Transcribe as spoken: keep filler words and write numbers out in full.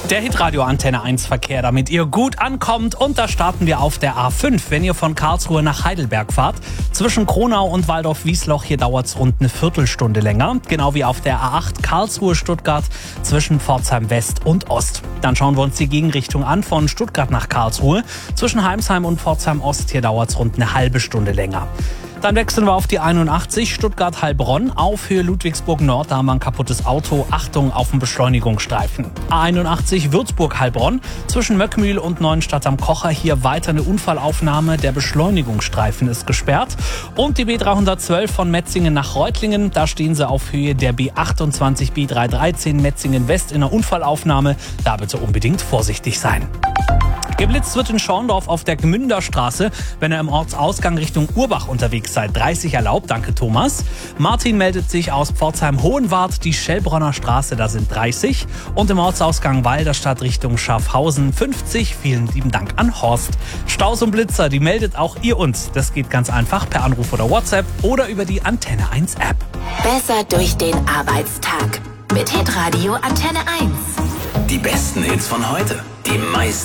Der Hitradio Antenne eins Verkehr, damit ihr gut ankommt. Und da starten wir auf der A fünf, wenn ihr von Karlsruhe nach Heidelberg fahrt. Zwischen Kronau und Waldorf-Wiesloch, hier dauert es rund eine Viertelstunde länger. Genau wie auf der A acht Karlsruhe-Stuttgart zwischen Pforzheim West und Ost. Dann schauen wir uns die Gegenrichtung an von Stuttgart nach Karlsruhe. Zwischen Heimsheim und Pforzheim Ost, hier dauert es rund eine halbe Stunde länger. Dann wechseln wir auf die einundachtzig Stuttgart-Heilbronn auf Höhe Ludwigsburg Nord. Da haben wir ein kaputtes Auto. Achtung auf den Beschleunigungsstreifen. A einundachtzig Würzburg-Heilbronn zwischen Möckmühl und Neuenstadt am Kocher. Hier weiter eine Unfallaufnahme. Der Beschleunigungsstreifen ist gesperrt. Und die B dreihundertzwölf von Metzingen nach Reutlingen. Da stehen sie auf Höhe der B achtundzwanzig B dreihundertdreizehn Metzingen West in einer Unfallaufnahme. Da bitte unbedingt vorsichtig sein. Geblitzt wird in Schorndorf auf der Gmünderstraße, wenn ihr im Ortsausgang Richtung Urbach unterwegs seid. dreißig erlaubt, danke Thomas. Martin meldet sich aus Pforzheim-Hohenwart, die Schellbronner Straße, da sind dreißig. Und im Ortsausgang Walderstadt Richtung Schaffhausen fünfzig. Vielen lieben Dank an Horst. Staus und Blitzer, die meldet auch ihr uns. Das geht ganz einfach per Anruf oder WhatsApp oder über die Antenne eins App. Besser durch den Arbeitstag mit Hitradio Antenne eins. Die besten Hits von heute, die meisten